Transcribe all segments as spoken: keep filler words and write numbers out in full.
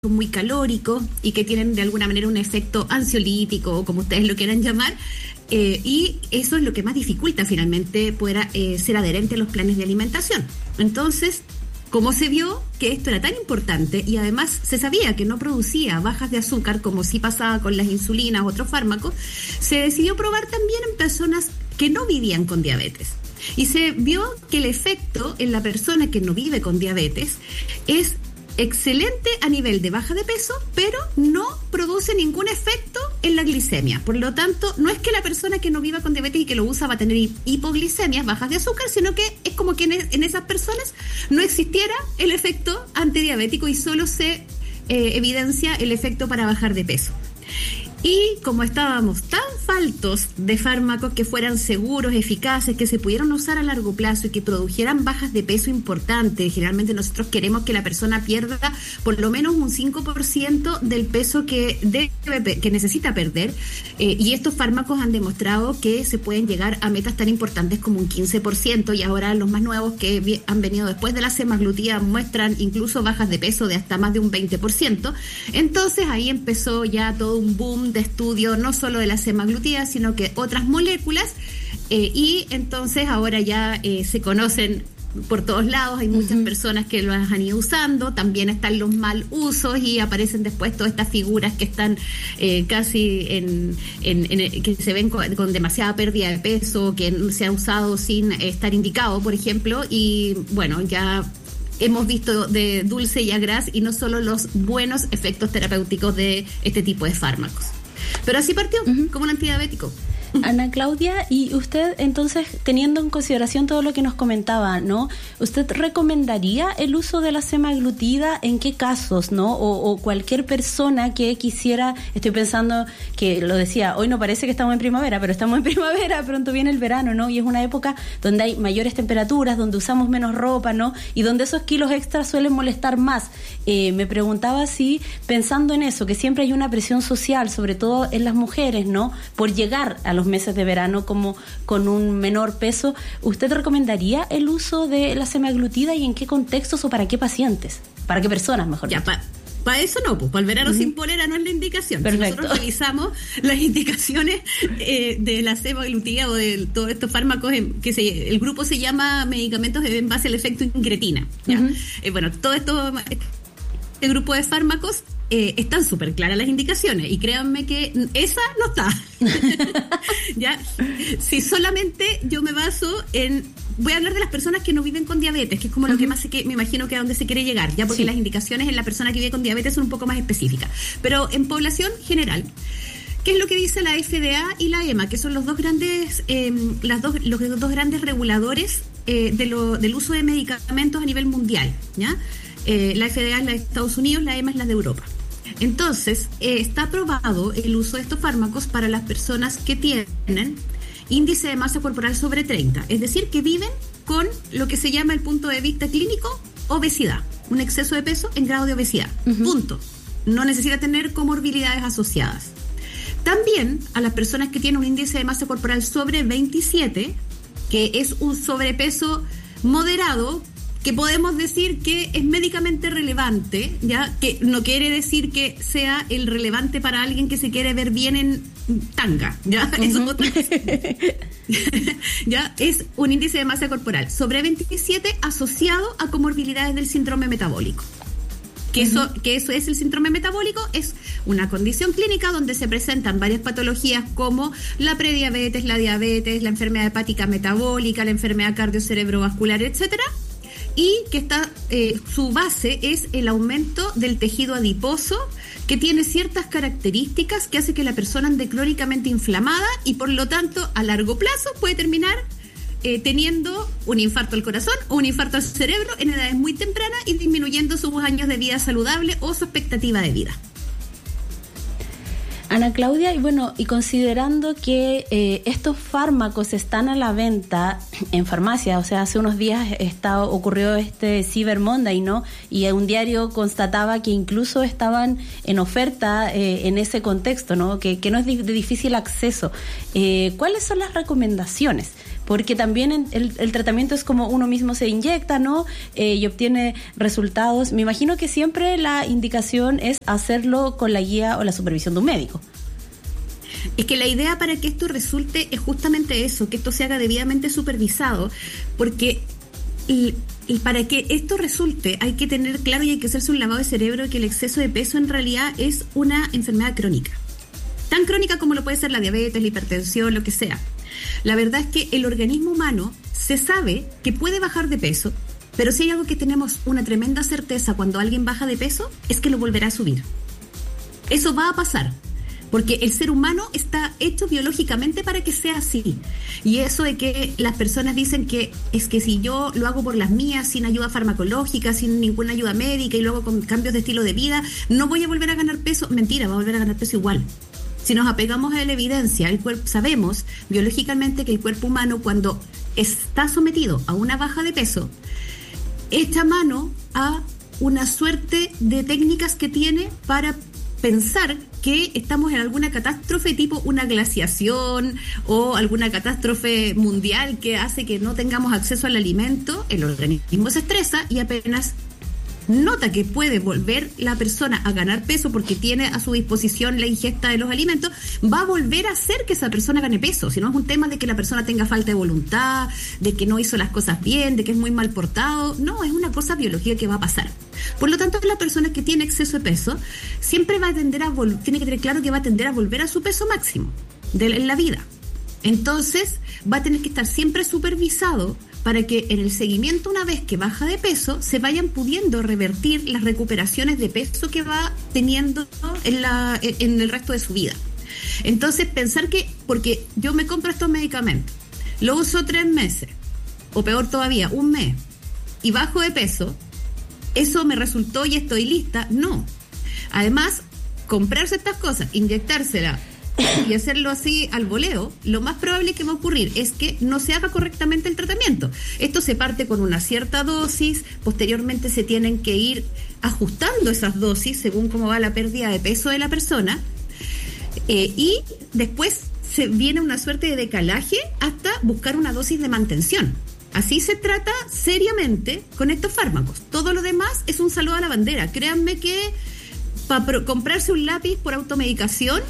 muy calóricos y que tienen de alguna manera un efecto ansiolítico o como ustedes lo quieran llamar, eh, y eso es lo que más dificulta finalmente poder eh, ser adherente a los planes de alimentación. Entonces, como se vio que esto era tan importante y además se sabía que no producía bajas de azúcar como sí pasaba con las insulinas u otros fármacos, se decidió probar también en personas que no vivían con diabetes. Y se vio que el efecto en la persona que no vive con diabetes es excelente a nivel de baja de peso, pero no produce ningún efecto en la glicemia. Por lo tanto, no es que la persona que no viva con diabetes y que lo usa va a tener hipoglicemias, bajas de azúcar, sino que es como que en, en esas personas no existiera el efecto antidiabético y solo se eh, evidencia el efecto para bajar de peso. Y como estábamos tan faltos de fármacos que fueran seguros, eficaces, que se pudieran usar a largo plazo y que produjeran bajas de peso importantes, generalmente nosotros queremos que la persona pierda por lo menos un cinco por ciento del peso que debe, que necesita perder, eh, y estos fármacos han demostrado que se pueden llegar a metas tan importantes como un quince por ciento, y ahora los más nuevos que han venido después de la semaglutida muestran incluso bajas de peso de hasta más de un veinte por ciento. Entonces ahí empezó ya todo un boom de estudio, no solo de la semaglutida, sino que otras moléculas, eh, y entonces ahora ya eh, se conocen por todos lados, hay muchas uh-huh. personas que lo han ido usando, también están los mal usos y aparecen después todas estas figuras que están eh, casi en, en, en que se ven con, con demasiada pérdida de peso, que se ha usado sin estar indicado, por ejemplo, y bueno, ya hemos visto de dulce y a gras y no solo los buenos efectos terapéuticos de este tipo de fármacos. Pero así partió, uh-huh. como un antidiabético. Ana Claudia, y usted entonces, teniendo en consideración todo lo que nos comentaba, ¿no? ¿Usted recomendaría el uso de la semaglutida? ¿En qué casos, no? O, o cualquier persona que quisiera, estoy pensando que lo decía, hoy no parece que estamos en primavera, pero estamos en primavera, pronto viene el verano, ¿no? Y es una época donde hay mayores temperaturas, donde usamos menos ropa, ¿no? Y donde esos kilos extras suelen molestar más. Eh, me preguntaba si, pensando en eso, que siempre hay una presión social, sobre todo en las mujeres, ¿no? Por llegar a los meses de verano como con un menor peso, ¿usted recomendaría el uso de la semaglutida y en qué contextos o para qué pacientes? ¿Para qué personas, mejor dicho? Ya, para pa eso no, pues para el verano uh-huh. sin polera no es la indicación. Perfecto. Si nosotros revisamos las indicaciones eh, de la semaglutida o de todos estos fármacos, en, que se, el grupo se llama medicamentos en base al efecto incretina. ¿Ya? Uh-huh. Eh, bueno, todo esto, este grupo de fármacos Eh, están súper claras las indicaciones y créanme que esa no está. Ya, si solamente yo me baso en, voy a hablar de las personas que no viven con diabetes, que es como uh-huh. lo que más se, que me imagino que a donde se quiere llegar, ya porque sí. las indicaciones en la persona que vive con diabetes son un poco más específicas, pero en población general, ¿qué es lo que dice la F D A y la E M A, que son los dos grandes, eh, las dos, los dos grandes reguladores eh, de lo, del uso de medicamentos a nivel mundial, ¿ya? Eh, la F D A es la de Estados Unidos, la E M A es la de Europa. Entonces, eh, está aprobado el uso de estos fármacos para las personas que tienen índice de masa corporal sobre treinta, es decir, que viven con lo que se llama el punto de vista clínico obesidad, un exceso de peso en grado de obesidad, uh-huh. punto. No necesita tener comorbilidades asociadas. También a las personas que tienen un índice de masa corporal sobre veintisiete, que es un sobrepeso moderado, que podemos decir que es médicamente relevante, ya que no quiere decir que sea el relevante para alguien que se quiere ver bien en tanga, ya uh-huh. eso es otra cosa. Ya es un índice de masa corporal sobre veintisiete asociado a comorbilidades del síndrome metabólico. Que eso, uh-huh. que eso es el síndrome metabólico, es una condición clínica donde se presentan varias patologías como la prediabetes, la diabetes, la enfermedad hepática metabólica, la enfermedad cardiocerebrovascular, etcétera. Y que está eh, su base es el aumento del tejido adiposo, que tiene ciertas características que hace que la persona ande crónicamente inflamada y por lo tanto a largo plazo puede terminar eh, teniendo un infarto al corazón o un infarto al cerebro en edades muy tempranas y disminuyendo sus años de vida saludable o su expectativa de vida. Ana Claudia, y bueno, y considerando que eh, estos fármacos están a la venta en farmacia, o sea, hace unos días está, ocurrió este Cyber Monday, ¿no? Y un diario constataba que incluso estaban en oferta eh, en ese contexto, ¿no? Que, que no es de difícil acceso. Eh, ¿Cuáles son las recomendaciones? porque también el, el tratamiento es como uno mismo se inyecta, ¿no? Eh, y obtiene resultados. Me imagino que siempre la indicación es hacerlo con la guía o la supervisión de un médico. Es que la idea para que esto resulte es justamente eso, que esto se haga debidamente supervisado, porque y, y para que esto resulte hay que tener claro y hay que hacerse un lavado de cerebro que el exceso de peso en realidad es una enfermedad crónica, tan crónica como lo puede ser la diabetes, la hipertensión, lo que sea. La verdad es que el organismo humano se sabe que puede bajar de peso, pero si hay algo que tenemos una tremenda certeza cuando alguien baja de peso, es que lo volverá a subir. Eso va a pasar, porque el ser humano está hecho biológicamente para que sea así. Y eso de que las personas dicen que es que si yo lo hago por las mías, sin ayuda farmacológica, sin ninguna ayuda médica y luego con cambios de estilo de vida, no voy a volver a ganar peso. Mentira, va a volver a ganar peso igual. Si nos apegamos a la evidencia, el cuerpo, sabemos biológicamente que el cuerpo humano, cuando está sometido a una baja de peso, echa mano a una suerte de técnicas que tiene para pensar que estamos en alguna catástrofe tipo una glaciación o alguna catástrofe mundial que hace que no tengamos acceso al alimento. El organismo se estresa y apenas nota que puede volver la persona a ganar peso porque tiene a su disposición la ingesta de los alimentos, va a volver a hacer que esa persona gane peso. Si no es un tema de que la persona tenga falta de voluntad, de que no hizo las cosas bien, de que es muy mal portado. No, es una cosa biológica que va a pasar. Por lo tanto, la persona que tiene exceso de peso siempre va a tender a vol- tiene que tener claro que va a tender a volver a su peso máximo de la, en la vida. Entonces, va a tener que estar siempre supervisado para que en el seguimiento, una vez que baja de peso, se vayan pudiendo revertir las recuperaciones de peso que va teniendo en, la, en el resto de su vida. Entonces, pensar que, porque yo me compro estos medicamentos, lo uso tres meses, o peor todavía, un mes, y bajo de peso, eso me resultó y estoy lista. No. Además, comprarse estas cosas, inyectárselas y hacerlo así al voleo, lo más probable que va a ocurrir es que no se haga correctamente el tratamiento. Esto se parte con una cierta dosis, posteriormente se tienen que ir ajustando esas dosis según cómo va la pérdida de peso de la persona, eh, y después se viene una suerte de decalaje hasta buscar una dosis de mantención. Así se trata seriamente con estos fármacos. Todo lo demás es un saludo a la bandera. Créanme que para comprarse un lápiz por automedicación,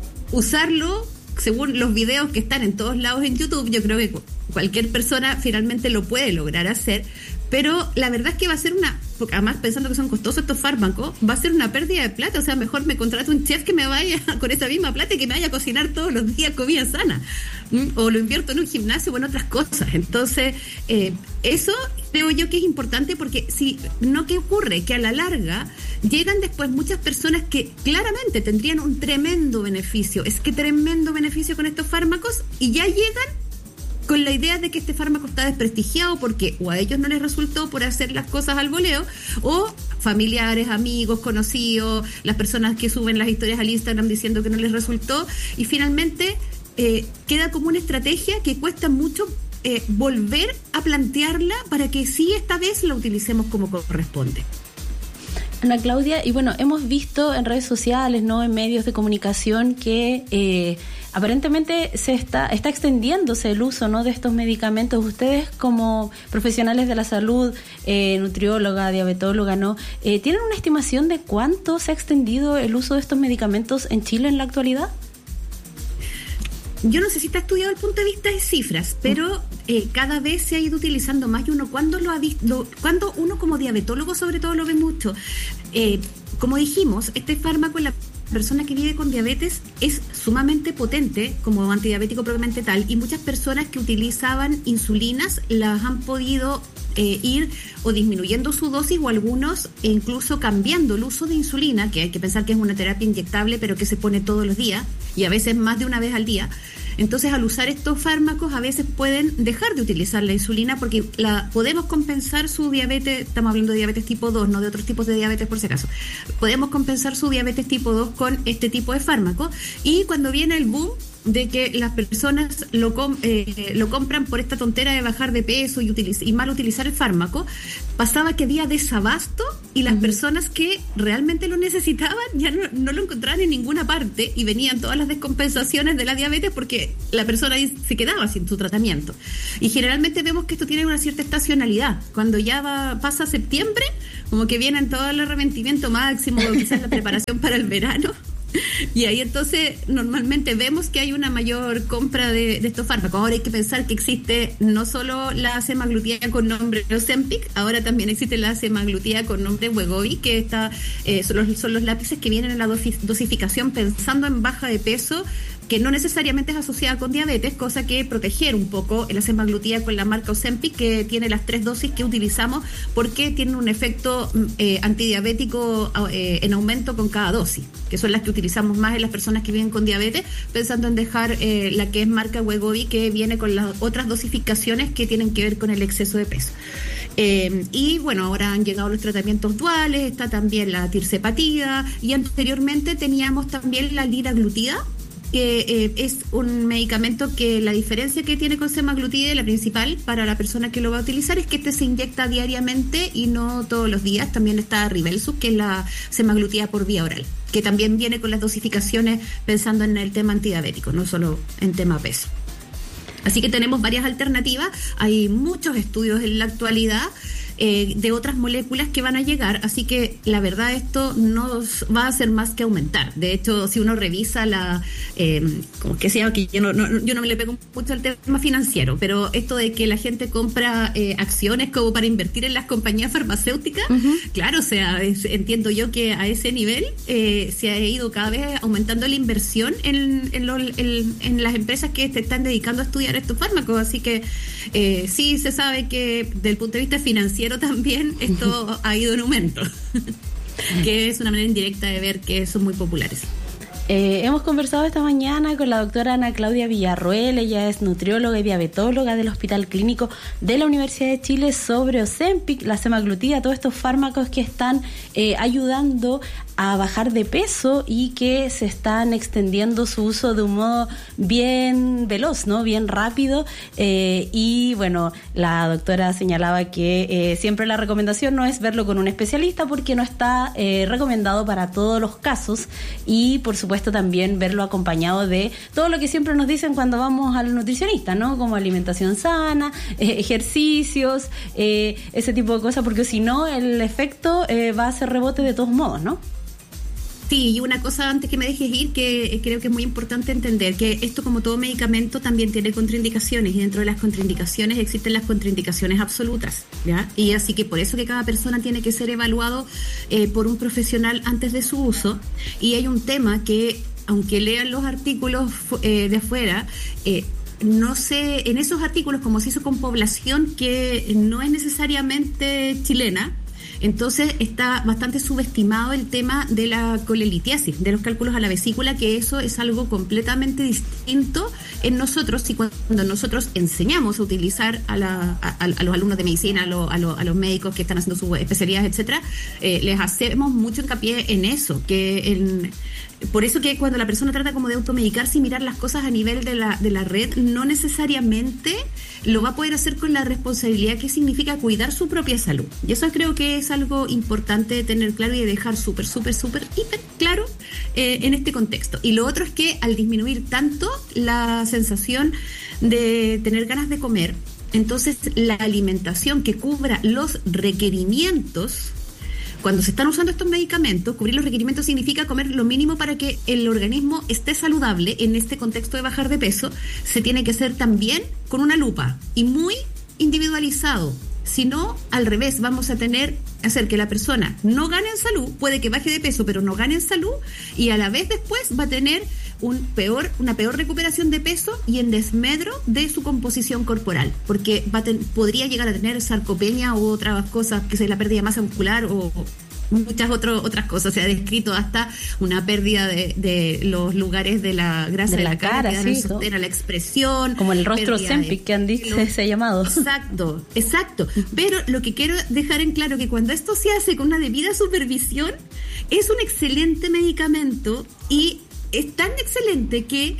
usarlo según los videos que están en todos lados en YouTube, yo creo que cualquier persona finalmente lo puede lograr hacer, pero la verdad es que va a ser una, porque además pensando que son costosos estos fármacos, va a ser una pérdida de plata. O sea, mejor me contrato un chef que me vaya con esa misma plata y que me vaya a cocinar todos los días comida sana, ¿Mm? o lo invierto en un gimnasio o en otras cosas. Entonces, eh, eso creo yo que es importante, porque si no, ¿qué ocurre? Que a la larga llegan después muchas personas que claramente tendrían un tremendo beneficio, es que tremendo beneficio con estos fármacos, y ya llegan con la idea de que este fármaco está desprestigiado porque o a ellos no les resultó por hacer las cosas al voleo, o familiares, amigos, conocidos, las personas que suben las historias al Instagram diciendo que no les resultó, y finalmente eh, queda como una estrategia que cuesta mucho eh, volver a plantearla para que sí esta vez la utilicemos como corresponde. Ana Claudia, y bueno, hemos visto en redes sociales, ¿no?, en medios de comunicación que eh, aparentemente se está está extendiéndose el uso, ¿no?, de estos medicamentos. Ustedes, como profesionales de la salud, eh, nutrióloga, diabetóloga, ¿no?, eh, ¿tienen una estimación de cuánto se ha extendido el uso de estos medicamentos en Chile en la actualidad? Yo no sé si está estudiado desde el punto de vista de cifras, pero eh, cada vez se ha ido utilizando más, y uno cuando lo ha visto, cuando uno como diabetólogo sobre todo lo ve mucho. Eh, como dijimos, este fármaco en la persona que vive con diabetes es sumamente potente como antidiabético propiamente tal, y muchas personas que utilizaban insulinas las han podido eh, ir o disminuyendo su dosis, o algunos incluso cambiando el uso de insulina, que hay que pensar que es una terapia inyectable pero que se pone todos los días y a veces más de una vez al día. Entonces, al usar estos fármacos a veces pueden dejar de utilizar la insulina porque la podemos compensar su diabetes. Estamos hablando de diabetes tipo dos, no de otros tipos de diabetes por si acaso. Podemos compensar su diabetes tipo dos con este tipo de fármacos, y cuando viene el boom de que las personas lo, com- eh, lo compran por esta tontera de bajar de peso y, utiliz- y mal utilizar el fármaco, pasaba que había desabasto y las uh-huh. personas que realmente lo necesitaban ya no, no lo encontraban en ninguna parte y venían todas las descompensaciones de la diabetes porque la persona ahí se quedaba sin su tratamiento. Y generalmente vemos que esto tiene una cierta estacionalidad. Cuando ya va, pasa septiembre, como que vienen todo el arrepentimiento máximo, quizás la preparación para el verano. Y ahí entonces normalmente vemos que hay una mayor compra de, de estos fármacos. Ahora hay que pensar que existe no solo la semaglutida con nombre Ozempic, ahora también existe la semaglutida con nombre Wegovy, que está, eh, son, los, son los lápices que vienen en la dosificación pensando en baja de peso, que no necesariamente es asociada con diabetes, cosa que proteger un poco la semaglutida con la marca Ozempic, que tiene las tres dosis que utilizamos porque tiene un efecto eh, antidiabético eh, en aumento con cada dosis, que son las que utilizamos más en las personas que viven con diabetes, pensando en dejar eh, la que es marca Wegovy, que viene con las otras dosificaciones que tienen que ver con el exceso de peso. Eh, y bueno, ahora han llegado los tratamientos duales, está también la tirzepatida, y anteriormente teníamos también la liraglutida, que eh, es un medicamento que la diferencia que tiene con semaglutida, la principal para la persona que lo va a utilizar, es que este se inyecta diariamente y no todos los días. También está Ribelsus, que es la semaglutida por vía oral, que también viene con las dosificaciones pensando en el tema antidiabético, no solo en tema peso. Así que tenemos varias alternativas, hay muchos estudios en la actualidad eh, de otras moléculas que van a llegar, así que la verdad esto no va a hacer más que aumentar. De hecho, si uno revisa la, eh, como que sea, que yo no, no, yo no me le pego mucho al tema financiero, pero esto de que la gente compra eh, acciones como para invertir en las compañías farmacéuticas, uh-huh. claro, o sea, es, entiendo yo que a ese nivel eh, se ha ido cada vez aumentando la inversión en, en, lo, en, en las empresas que se están dedicando a estudiar estos fármacos, así que eh, sí se sabe que desde el punto de vista financiero también esto ha ido en aumento, que es una manera indirecta de ver que son muy populares. Eh, hemos conversado esta mañana con la doctora Ana Claudia Villarroel, ella es nutrióloga y diabetóloga del Hospital Clínico de la Universidad de Chile, sobre Ozempic, la semaglutida, todos estos fármacos que están eh, ayudando a bajar de peso y que se están extendiendo su uso de un modo bien veloz, ¿no? Bien rápido. Eh, y bueno, la doctora señalaba que eh, siempre la recomendación no es verlo con un especialista porque no está eh, recomendado para todos los casos, y por supuesto también verlo acompañado de todo lo que siempre nos dicen cuando vamos al nutricionista, ¿no? Como alimentación sana, eh, ejercicios, eh, ese tipo de cosas, porque si no el efecto eh, va a ser rebote de todos modos, ¿no? Sí, y una cosa antes que me dejes ir, que creo que es muy importante entender, que esto, como todo medicamento, también tiene contraindicaciones, y dentro de las contraindicaciones existen las contraindicaciones absolutas, ¿ya? Y así que por eso que cada persona tiene que ser evaluado eh, por un profesional antes de su uso. Y hay un tema que, aunque lean los artículos eh, de afuera, eh, no sé, en esos artículos, como se hizo con población que no es necesariamente chilena, entonces está bastante subestimado el tema de la colelitiasis, de los cálculos a la vesícula, que eso es algo completamente distinto en nosotros. Y cuando nosotros enseñamos a utilizar a, la, a, a los alumnos de medicina, a, lo, a, lo, a los médicos que están haciendo sus especialidades, etcétera, eh, les hacemos mucho hincapié en eso, que en... Por eso que cuando la persona trata como de automedicarse y mirar las cosas a nivel de la, de la red, no necesariamente lo va a poder hacer con la responsabilidad que significa cuidar su propia salud. Y eso creo que es algo importante de tener claro y de dejar súper, súper, súper, hiper claro eh, en este contexto. Y lo otro es que al disminuir tanto la sensación de tener ganas de comer, entonces la alimentación que cubra los requerimientos. Cuando se están usando estos medicamentos, cubrir los requerimientos significa comer lo mínimo para que el organismo esté saludable en este contexto de bajar de peso. Se tiene que hacer también con una lupa y muy individualizado. Si no, al revés, vamos a tener hacer que la persona no gane en salud, puede que baje de peso, pero no gane en salud, y a la vez después va a tener un peor, una peor recuperación de peso y en desmedro de su composición corporal, porque va a ten, podría llegar a tener sarcopenia u otras cosas, que es la pérdida de masa muscular o muchas otro, otras cosas. Se ha descrito hasta una pérdida de, de los lugares de la grasa de, de la, la cara, cara sí, ¿no? La expresión, como el rostro Ozempic que han dicho se ha llamado. Exacto, exacto. Pero lo que quiero dejar en claro que cuando esto se hace con una debida supervisión, es un excelente medicamento, y es tan excelente que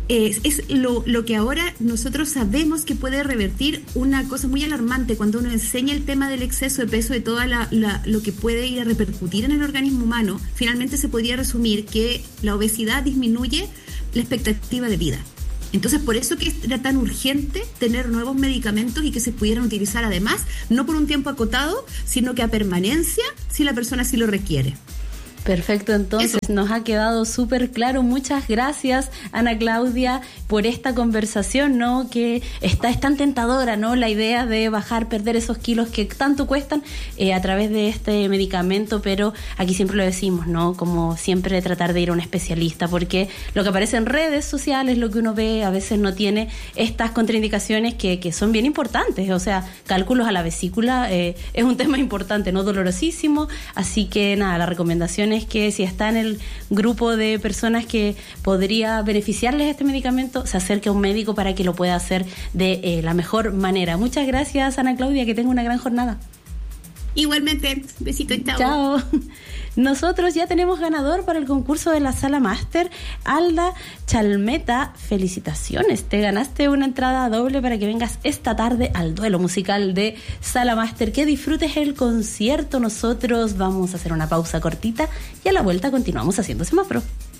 eh, es lo, lo que ahora nosotros sabemos que puede revertir una cosa muy alarmante cuando uno enseña el tema del exceso de peso, de todo la, la, lo que puede ir a repercutir en el organismo humano. Finalmente se podría resumir que la obesidad disminuye la expectativa de vida. Entonces, por eso que era tan urgente tener nuevos medicamentos y que se pudieran utilizar además, no por un tiempo acotado, sino que a permanencia, si la persona sí lo requiere. Perfecto, entonces Eso. Nos ha quedado súper claro. Muchas gracias, Ana Claudia, por esta conversación, ¿no? Que está, es tan tentadora, ¿no? La idea de bajar, perder esos kilos que tanto cuestan eh, a través de este medicamento, pero aquí siempre lo decimos, ¿no? Como siempre tratar de ir a un especialista, porque lo que aparece en redes sociales, lo que uno ve, a veces no tiene estas contraindicaciones que, que son bien importantes. O sea, cálculos a la vesícula eh, es un tema importante, ¿no? Dolorosísimo, así que nada, la recomendación es que si está en el grupo de personas que podría beneficiarles este medicamento, se acerque a un médico para que lo pueda hacer de eh, la mejor manera. Muchas gracias, Ana Claudia, que tenga una gran jornada. Igualmente, besito y chao. Chao. Nosotros ya tenemos ganador para el concurso de la Sala Máster, Alda Chalmeta. Felicitaciones, te ganaste una entrada doble para que vengas esta tarde al duelo musical de Sala Máster. Que disfrutes el concierto. Nosotros vamos a hacer una pausa cortita y a la vuelta continuamos haciendo semáforo.